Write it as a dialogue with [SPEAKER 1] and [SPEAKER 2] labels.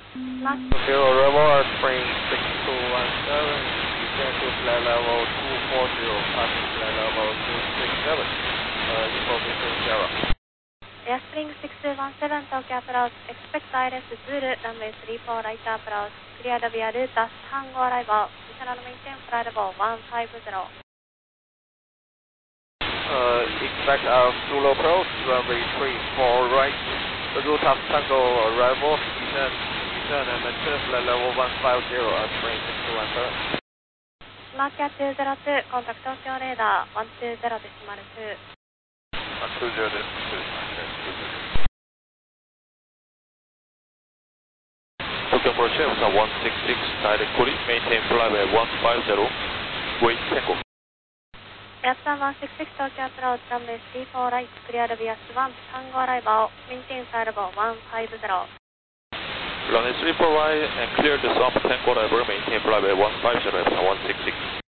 [SPEAKER 1] Okay, arrival at spring 6217, descend to flight level 240 at flight level 267, information Sierra.
[SPEAKER 2] Airspring 6217 Tokyo approach, expect ILS Zulu, runway 34 right approach, cleared via Rutas, Tango arrival, additional maintain flight level 150.
[SPEAKER 1] Expect Zulu approach, runway 34 right, Rutas Tango arrival, descend and maintain flight level 150 at spring 6217.
[SPEAKER 2] Market 202, contact Tokyo radar 120.2.
[SPEAKER 1] 120 です。
[SPEAKER 3] Tokyo approach Airport 166, direct query, maintain flyway 150, wait Tango.
[SPEAKER 2] Airport 166 Tokyo approach, runway 34 right, cleared via Swan, Tango arrival, maintain flight level 150.
[SPEAKER 3] Runway 34 right and clear the Swamp Tango arrival, maintain flyway 150, Airport 166.